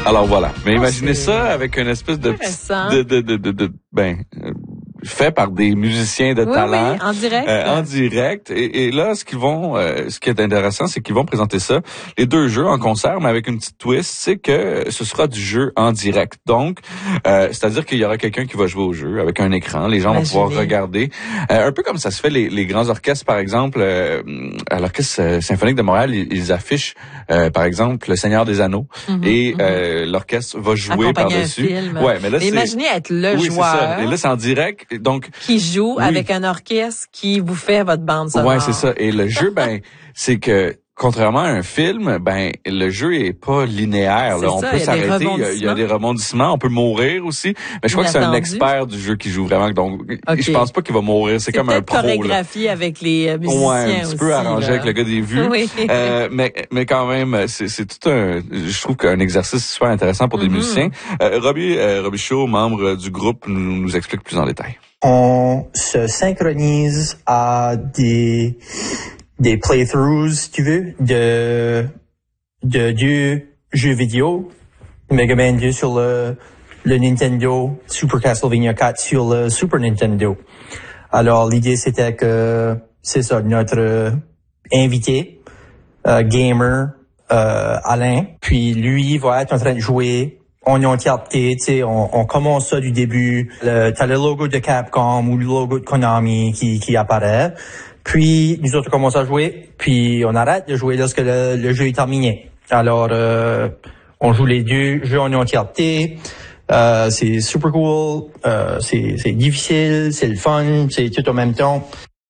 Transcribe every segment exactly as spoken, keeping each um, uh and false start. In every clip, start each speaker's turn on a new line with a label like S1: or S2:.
S1: Alors voilà. Mais
S2: oh,
S1: imaginez
S2: c'est...
S1: ça avec une espèce de,
S2: Intéressant.
S1: de, de, de, de, de ben, euh, fait par des musiciens de
S2: oui,
S1: talent.
S2: Oui, en direct.
S1: Euh, en direct. Et, et là, ce qu'ils vont, euh, ce qui est intéressant, c'est qu'ils vont présenter ça, les deux jeux en concert, mais avec une petite twist, c'est que ce sera du jeu en direct. Donc, euh, c'est-à-dire qu'il y aura quelqu'un qui va jouer au jeu avec un écran. Les gens Imaginez. vont pouvoir regarder. Euh, un peu comme ça se fait les, les grands orchestres, par exemple, euh, à l'Orchestre symphonique de Montréal, ils, ils affichent, euh, par exemple, Le Seigneur des Anneaux. Mm-hmm, et mm-hmm. Euh, l'orchestre va jouer par-dessus.
S2: Ouais, mais là, mais imaginez être le
S1: oui,
S2: joueur.
S1: C'est ça. Et là, c'est en direct. Donc,
S2: qui joue oui. avec un orchestre qui vous fait votre bande sonore.
S1: Ouais, c'est ça. Et le jeu, ben, c'est que contrairement à un film, ben le jeu est pas linéaire. Là. On
S2: ça,
S1: peut s'arrêter, il y, a, il y a des rebondissements, on peut mourir aussi. Mais je crois Inattendu. que c'est un expert du jeu qui joue vraiment. Donc, okay. je pense pas qu'il va mourir. C'est, c'est comme un pro.
S2: Chorégraphie avec les musiciens
S1: ouais, un petit
S2: aussi,
S1: peu arrangé
S2: là.
S1: avec le gars des vues.
S2: Oui.
S1: Euh, mais mais quand même, c'est, c'est tout un. Je trouve qu'un exercice super intéressant pour des mm-hmm. musiciens. Euh, Robbie euh, Robbie Shaw, membre du groupe, nous, nous explique plus en détail.
S3: On se synchronise à des des playthroughs, si tu veux, de, de deux jeux vidéo. Mega Man deux sur le, le Nintendo, Super Castlevania quatre sur le Super Nintendo. Alors, l'idée, c'était que, c'est ça, notre invité, euh, gamer, euh, Alain, puis lui va être en train de jouer en entièreté, tu sais, on, on commence ça du début. Le, t'as le logo de Capcom ou le logo de Konami qui, qui apparaît. Puis, nous autres, on commence à jouer, puis on arrête de jouer lorsque le, le jeu est terminé. Alors, euh, on joue les deux jeux en entièreté. Euh, c'est super cool, euh, c'est, c'est difficile, c'est le fun, c'est tout en même temps.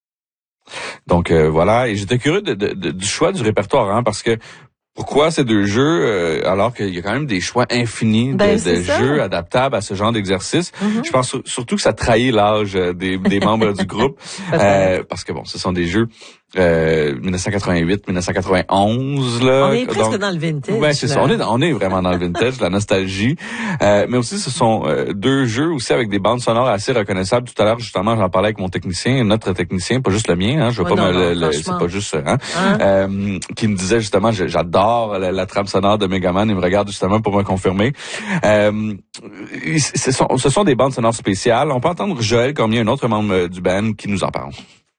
S1: Donc, euh, voilà. Et j'étais curieux de, de, de, du choix du répertoire, hein, parce que pourquoi ces deux jeux, euh, alors qu'il y a quand même des choix infinis
S2: ben,
S1: de, de jeux adaptables à ce genre d'exercice? Mm-hmm. Je pense surtout que ça trahit l'âge des, des membres du groupe, euh, parce que bon, ce sont des jeux euh, dix-neuf cent quatre-vingt-huit, dix-neuf cent quatre-vingt-onze là.
S2: On est presque
S1: donc,
S2: dans le vintage.
S1: Ben c'est
S2: là.
S1: ça, on est on est vraiment dans le vintage, la nostalgie. Euh, mais aussi ce sont euh, deux jeux aussi avec des bandes sonores assez reconnaissables. Tout à l'heure justement, j'en parlais avec mon technicien, notre technicien, pas juste le mien, hein, je veux
S2: oh
S1: pas
S2: non,
S1: me
S2: non,
S1: le, c'est pas juste hein,
S2: hein?
S1: Euh, qui me disait justement j'adore la, la trame sonore de Mega Man, il me regarde justement pour me confirmer. Euh, ce sont ce sont des bandes sonores spéciales. On peut entendre Joël Cormier, un autre membre du band qui nous en parle.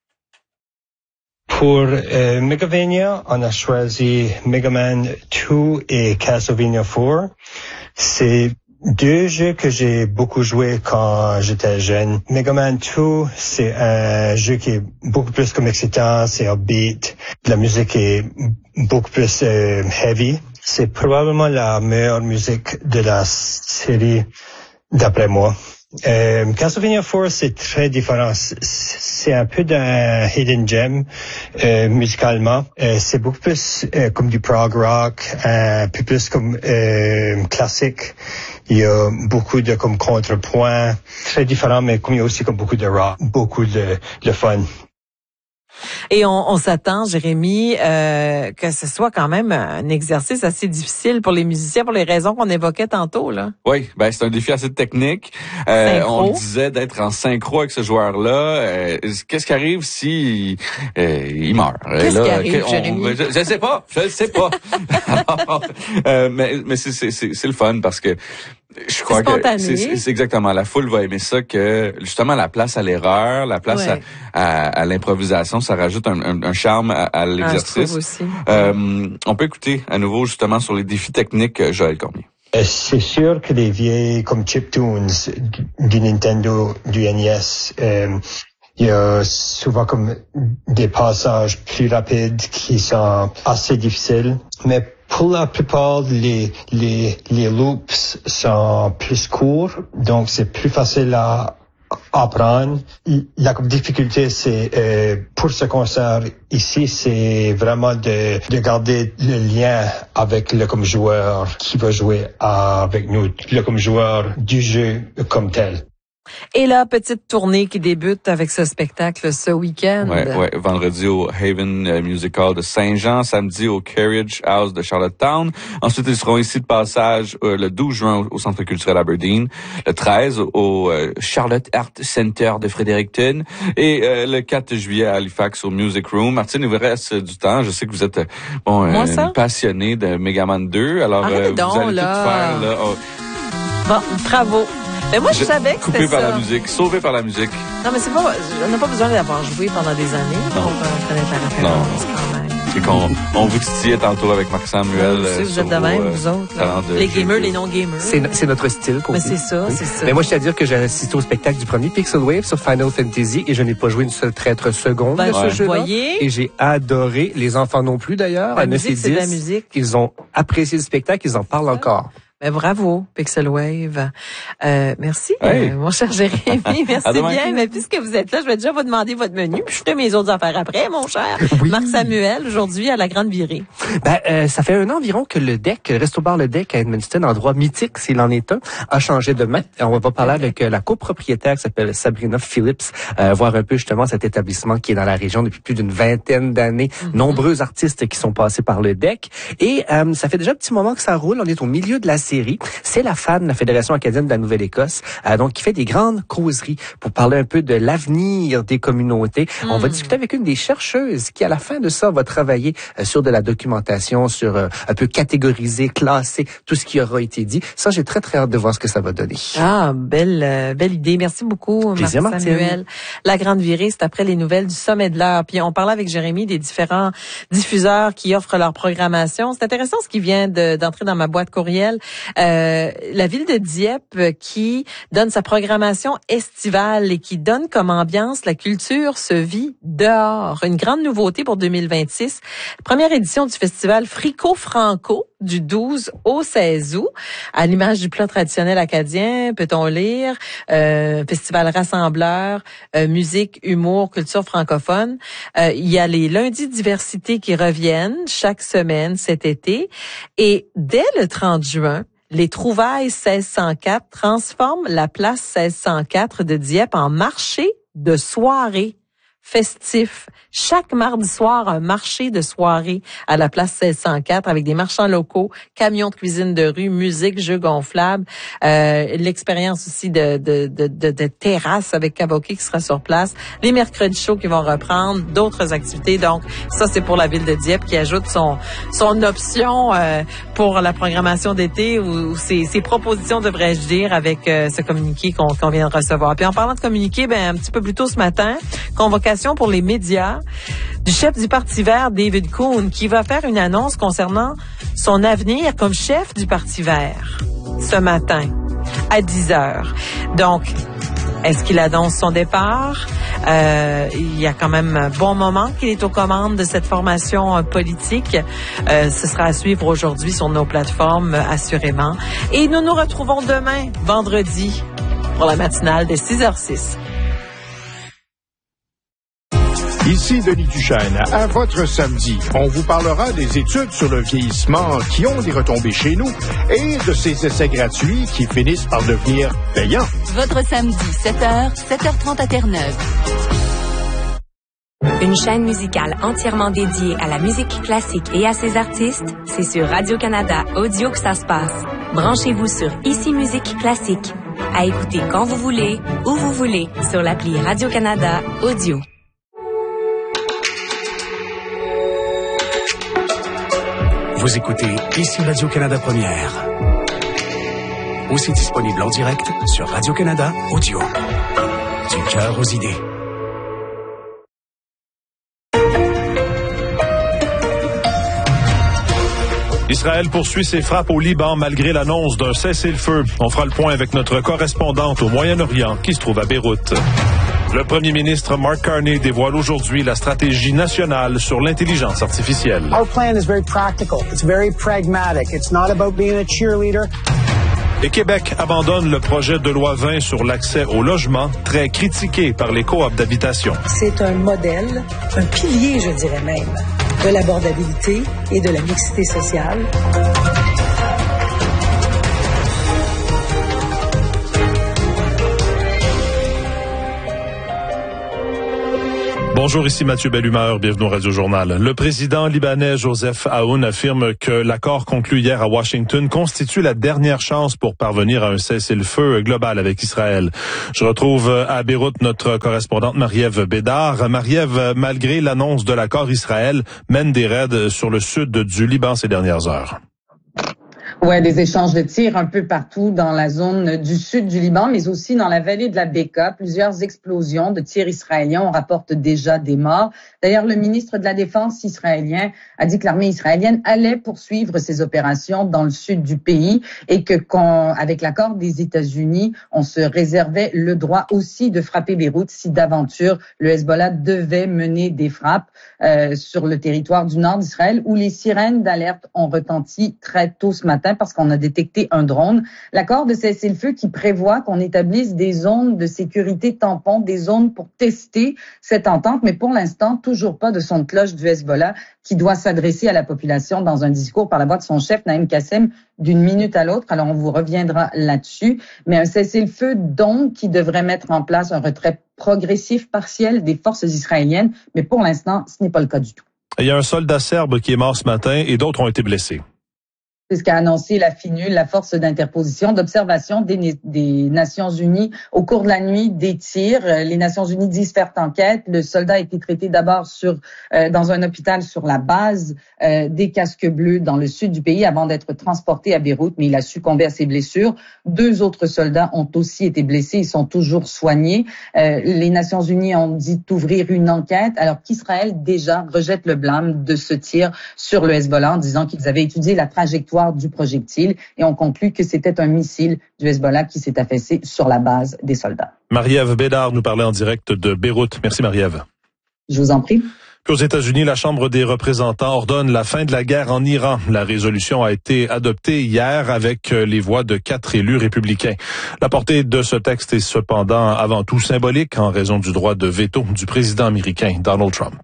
S4: Pour euh, Megamania, on a choisi Mega Man deux et Castlevania quatre. C'est deux jeux que j'ai beaucoup joué quand j'étais jeune. Mega Man deux, c'est un jeu qui est beaucoup plus comme excitant, c'est upbeat. La musique est beaucoup plus euh, heavy. C'est probablement la meilleure musique de la série, d'après moi. Euh, Castlevania quatre, c'est très différent. C'est un peu d'un hidden gem euh, musicalement. Euh, c'est beaucoup plus euh, comme du prog rock, un peu plus comme euh, classique. Il y a beaucoup de comme contrepoints, très différent, mais comme il y a aussi comme beaucoup de rock, beaucoup de, de fun.
S2: Et on, on s'attend, Jérémy, euh, que ce soit quand même un exercice assez difficile pour les musiciens, pour les raisons qu'on évoquait tantôt, là.
S1: Oui, ben c'est un défi assez technique. Euh, on disait d'être en synchro avec ce joueur-là. Euh, qu'est-ce qui arrive si euh, il meurt?
S2: Qu'est-ce
S1: là,
S2: qui arrive,
S1: on,
S2: Jérémy?
S1: Je, je sais pas, je sais pas. Alors, euh, mais mais c'est, c'est, c'est, c'est le fun parce que je crois
S2: c'est
S1: que c'est, c'est exactement, la foule va aimer ça, que justement la place à l'erreur, la place ouais. à, à, à l'improvisation, ça rajoute un, un, un charme à, à l'exercice.
S2: Ah, aussi.
S1: Euh, on peut écouter à nouveau justement sur les défis techniques Joël Cormier.
S4: C'est sûr que les vieilles comme chiptunes du Nintendo, du N E S, euh, il y a souvent comme des passages plus rapides qui sont assez difficiles, mais pour la plupart, les, les, les loops sont plus courts, donc c'est plus facile à apprendre. La difficulté, c'est euh, pour ce concert ici, c'est vraiment de, de garder le lien avec le comme joueur qui va jouer avec nous, le comme joueur du jeu comme tel.
S2: Et la petite tournée qui débute avec ce spectacle ce week-end.
S1: Ouais, ouais, vendredi au Haven Music Hall de Saint-Jean, samedi au Carriage House de Charlottetown. Ensuite, ils seront ici de passage euh, le douze juin au, au Centre culturel Aberdeen, le treize au euh, Charlotte Art Center de Fredericton et euh, le quatre juillet à Halifax au Music Room. Martine, il vous reste du temps. Je sais que vous êtes bon euh, passionné de Megaman deux. Alors, euh,
S2: donc,
S1: vous allez
S2: là.
S1: tout faire là. Oh.
S2: Bon, bravo. Mais moi, je, je savais que c'était
S1: coupé par
S2: ça.
S1: la musique, sauvé par la musique.
S2: Non, mais c'est pas, on n'a pas besoin d'avoir joué pendant des années
S1: non.
S2: pour euh, connaître la référence quand même.
S1: C'est qu'on on vous titillait tantôt avec Marc Samuel.
S2: Euh, vous êtes de même,
S1: euh,
S2: vous autres. Là. Les gamers, les non-gamers.
S5: C'est, c'est notre style.
S2: Mais c'est ça, oui. c'est ça.
S5: Mais moi, je tiens à dire que j'ai assisté au spectacle du premier Pixel Wave sur Final Fantasy et je n'ai pas joué une seule traître seconde
S2: ben,
S5: de ce
S2: ouais.
S5: jeu-là.
S2: Voyez?
S5: Et j'ai adoré. Les enfants non plus, d'ailleurs.
S2: La
S5: à neuf
S2: musique,
S5: et dix,
S2: c'est de la musique.
S5: Ils ont apprécié le spectacle, ils en parlent encore.
S2: Ben, bravo, Pixel Wave. Euh, merci,
S1: hey.
S2: euh, mon cher Jérémy. Merci bien. Mais puisque vous êtes là, je vais déjà vous demander votre menu, puis je ferai mes autres affaires après, mon cher.
S5: Oui.
S2: Marc Samuel, aujourd'hui, à la Grande Virée.
S5: Ben, euh, ça fait un an environ que le deck, le Resto-Bar Le Deck à Edmundston, endroit mythique, s'il en est un, a changé de main. On va parler avec la copropriétaire qui s'appelle Sabrina Phillips, euh, voir un peu justement cet établissement qui est dans la région depuis plus d'une vingtaine d'années. Mm-hmm. Nombreux artistes qui sont passés par le deck. Et euh, ça fait déjà un petit moment que ça roule. On est au milieu de la série. C'est la F A N, la Fédération acadienne de la Nouvelle-Écosse, euh, donc qui fait des grandes causeries pour parler un peu de l'avenir des communautés. Mm. On va discuter avec une des chercheuses qui, à la fin de ça, va travailler euh, sur de la documentation, sur euh, un peu catégoriser, classer tout ce qui aura été dit. Ça, j'ai très, très hâte de voir ce que ça va donner.
S2: Ah, belle euh, belle idée. Merci beaucoup,
S5: Plaisir,
S2: Marc Samuel. La Grande Virée, c'est après les nouvelles du Sommet de l'Heure. Puis on parlait avec Jérémy des différents diffuseurs qui offrent leur programmation. C'est intéressant ce qui vient de, d'entrer dans ma boîte courriel. Euh, la ville de Dieppe qui donne sa programmation estivale et qui donne comme ambiance la culture se vit dehors. Une grande nouveauté pour deux mille vingt-six. Première édition du festival Frico Franco du douze au seize août. À l'image du plat traditionnel acadien, peut-on lire, euh, festival rassembleur, euh, musique, humour, culture francophone. Euh, il y a les lundis diversité qui reviennent chaque semaine cet été. Et dès le trente juin, les trouvailles seize cent quatre transforment la place seize cent quatre de Dieppe en marché de soirée festif. Chaque mardi soir, un marché de soirée à la place seize cent quatre avec des marchands locaux, camions de cuisine de rue, musique, jeux gonflables, euh, l'expérience aussi de, de, de, de, de terrasse avec karaoké qui sera sur place, les mercredis chauds qui vont reprendre, d'autres activités. Donc, ça, c'est pour la ville de Dieppe qui ajoute son, son option euh, pour la programmation d'été ou, ou ses, ses propositions, devrais-je dire, avec euh, ce communiqué qu'on, qu'on vient de recevoir. Puis en parlant de communiqué, ben un petit peu plus tôt ce matin, convocation pour les médias du chef du Parti vert, David Coon, qui va faire une annonce concernant son avenir comme chef du Parti vert ce matin à dix heures. Donc, est-ce qu'il annonce son départ? Euh, il y a quand même un bon moment qu'il est aux commandes de cette formation politique. Euh, ce sera à suivre aujourd'hui sur nos plateformes, assurément. Et nous nous retrouvons demain, vendredi, pour la matinale de six heures six.
S6: Ici Denis Duchesne, à votre samedi. On vous parlera des études sur le vieillissement qui ont des retombées chez nous et de ces essais gratuits qui finissent par devenir payants.
S7: Votre samedi, sept heures, sept heures trente à Terre-Neuve.
S8: Une chaîne musicale entièrement dédiée à la musique classique et à ses artistes, c'est sur Radio-Canada Audio que ça se passe. Branchez-vous sur Ici Musique Classique. À écouter quand vous voulez, où vous voulez, sur l'appli Radio-Canada Audio.
S9: Vous écoutez Ici Radio-Canada Première. Aussi disponible en direct sur Radio-Canada Audio. Du cœur aux idées.
S10: Israël poursuit ses frappes au Liban malgré l'annonce d'un cessez-le-feu. On fera le point avec notre correspondante au Moyen-Orient qui se trouve à Beyrouth. Le premier ministre Mark Carney dévoile aujourd'hui la stratégie nationale sur l'intelligence artificielle.
S11: Our plan is very practical. It's very pragmatic. It's not about being a cheerleader.
S10: Et Québec abandonne le projet de loi vingt sur l'accès au logement, très critiqué par les coops d'habitation.
S12: C'est un modèle, un pilier, je dirais même, de l'abordabilité et de la mixité sociale.
S10: Bonjour, ici Mathieu Bellumeur, bienvenue au Radio Journal. Le président libanais Joseph Aoun affirme que l'accord conclu hier à Washington constitue la dernière chance pour parvenir à un cessez-le-feu global avec Israël. Je retrouve à Beyrouth notre correspondante Marie-Ève Bédard. Marie-Ève, malgré l'annonce de l'accord, Israël mène des raids sur le sud du Liban ces dernières heures.
S13: Ouais, des échanges de tirs un peu partout dans la zone du sud du Liban, mais aussi dans la vallée de la Beka. Plusieurs explosions de tirs israéliens. On rapporte déjà des morts. D'ailleurs, le ministre de la Défense israélien a dit que l'armée israélienne allait poursuivre ses opérations dans le sud du pays et que, quand, avec l'accord des États-Unis, on se réservait le droit aussi de frapper Beyrouth si d'aventure le Hezbollah devait mener des frappes euh, sur le territoire du nord d'Israël, où les sirènes d'alerte ont retenti très tôt ce matin parce qu'on a détecté un drone. L'accord de cessez-le-feu qui prévoit qu'on établisse des zones de sécurité tampons, des zones pour tester cette entente, mais pour l'instant, toujours pas de son de cloche du Hezbollah qui doit s'adresser à la population dans un discours par la voix de son chef, Naïm Kassem, d'une minute à l'autre. Alors, on vous reviendra là-dessus. Mais un cessez-le-feu, donc, qui devrait mettre en place un retrait progressif partiel des forces israéliennes. Mais pour l'instant, ce n'est pas le cas du tout.
S10: Il y a un soldat serbe qui est mort ce matin et d'autres ont été blessés.
S13: C'est ce qu'a annoncé la FINUL, la force d'interposition, d'observation des, des Nations Unies au cours de la nuit des tirs. Les Nations Unies disent faire enquête. Le soldat a été traité d'abord sur euh, dans un hôpital sur la base euh, des Casques Bleus dans le sud du pays avant d'être transporté à Beyrouth, mais il a succombé à ses blessures. Deux autres soldats ont aussi été blessés, ils sont toujours soignés. Euh, les Nations Unies ont dit d'ouvrir une enquête, alors qu'Israël déjà rejette le blâme de ce tir sur le Hezbollah en disant qu'ils avaient étudié la trajectoire du projectile et on conclut que c'était un missile du Hezbollah qui s'est affaissé sur la base des soldats.
S10: Marie-Ève Bédard nous parlait en direct de Beyrouth. Merci Marie-Ève.
S13: Je vous en prie.
S10: Puis aux États-Unis, la Chambre des représentants ordonne la fin de la guerre en Iran. La résolution a été adoptée hier avec les voix de quatre élus républicains. La portée de ce texte est cependant avant tout symbolique en raison du droit de veto du président américain Donald Trump.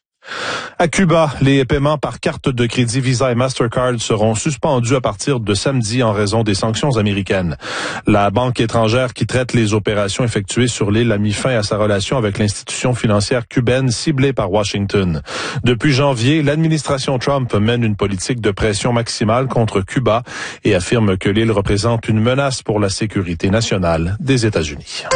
S10: À Cuba, les paiements par carte de crédit Visa et Mastercard seront suspendus à partir de samedi en raison des sanctions américaines. La banque étrangère qui traite les opérations effectuées sur l'île a mis fin à sa relation avec l'institution financière cubaine ciblée par Washington. Depuis janvier, l'administration Trump mène une politique de pression maximale contre Cuba et affirme que l'île représente une menace pour la sécurité nationale des États-Unis.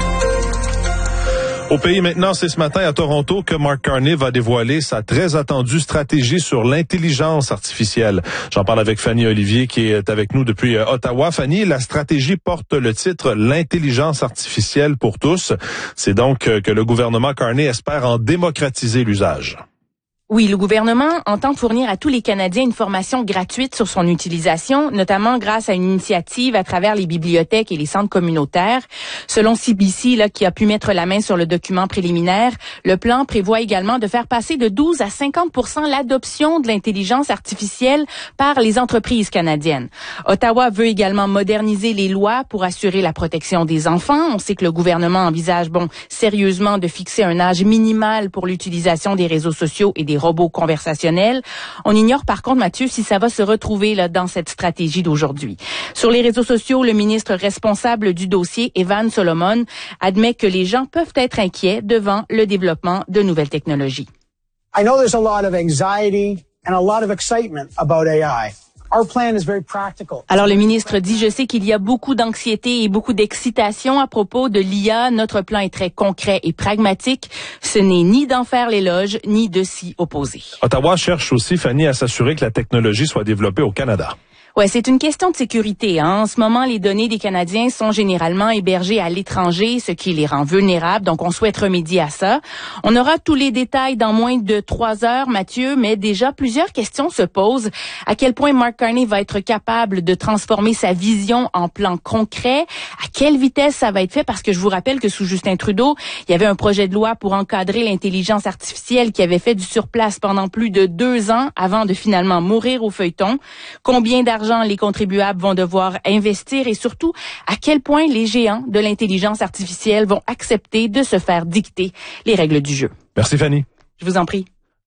S10: Au pays maintenant, c'est ce matin à Toronto que Mark Carney va dévoiler sa très attendue stratégie sur l'intelligence artificielle. J'en parle avec Fanny Olivier qui est avec nous depuis Ottawa. Fanny, la stratégie porte le titre « L'intelligence artificielle pour tous ». C'est donc que le gouvernement Carney espère en démocratiser l'usage.
S14: Oui, le gouvernement entend fournir à tous les Canadiens une formation gratuite sur son utilisation, notamment grâce à une initiative à travers les bibliothèques et les centres communautaires. Selon C B C, là, qui a pu mettre la main sur le document préliminaire, le plan prévoit également de faire passer de douze à cinquante pour cent l'adoption de l'intelligence artificielle par les entreprises canadiennes. Ottawa veut également moderniser les lois pour assurer la protection des enfants. On sait que le gouvernement envisage, bon, sérieusement de fixer un âge minimal pour l'utilisation des réseaux sociaux et des robots conversationnels. On ignore par contre, Mathieu, si ça va se retrouver là dans cette stratégie d'aujourd'hui. Sur les réseaux sociaux, le ministre responsable du dossier, Evan Solomon, admet que les gens peuvent être inquiets devant le développement de nouvelles technologies.
S11: I know there's a lot of anxiety and a lot of excitement about A I. Our plan is very practical.
S14: Alors le ministre dit, je sais qu'il y a beaucoup d'anxiété et beaucoup d'excitation à propos de l'I A. Notre plan est très concret et pragmatique. Ce n'est ni d'en faire l'éloge, ni de s'y opposer.
S10: Ottawa cherche aussi, Fanny, à s'assurer que la technologie soit développée au Canada.
S14: Ouais, c'est une question de sécurité. Hein. En ce moment, les données des Canadiens sont généralement hébergées à l'étranger, ce qui les rend vulnérables. Donc, on souhaite remédier à ça. On aura tous les détails dans moins de trois heures, Mathieu, mais déjà, plusieurs questions se posent. À quel point Mark Carney va être capable de transformer sa vision en plan concret? À quelle vitesse ça va être fait? Parce que je vous rappelle que sous Justin Trudeau, il y avait un projet de loi pour encadrer l'intelligence artificielle qui avait fait du surplace pendant plus de deux ans avant de finalement mourir au feuilleton. Combien d'argent les contribuables vont devoir investir et surtout à quel point les géants de l'intelligence artificielle vont accepter de se faire dicter les règles du jeu.
S10: Merci Fanny.
S14: Je vous en prie.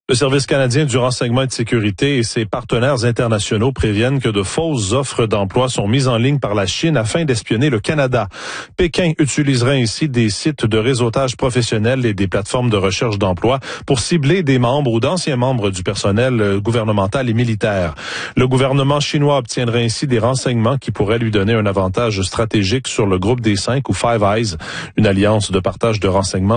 S10: Le Service canadien du renseignement et de sécurité et ses partenaires internationaux préviennent que de fausses offres d'emploi sont mises en ligne par la Chine afin d'espionner le Canada. Pékin utilisera ainsi des sites de réseautage professionnel et des plateformes de recherche d'emploi pour cibler des membres ou d'anciens membres du personnel gouvernemental et militaire. Le gouvernement chinois obtiendra ainsi des renseignements qui pourraient lui donner un avantage stratégique sur le groupe des cinq ou Five Eyes, une alliance de partage de renseignements